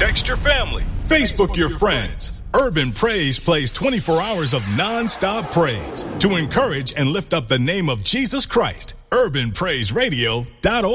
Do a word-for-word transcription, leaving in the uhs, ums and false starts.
Text your family. Facebook your friends. Urban Praise plays twenty-four hours of non-stop praise to encourage and lift up the name of Jesus Christ. urban praise radio dot org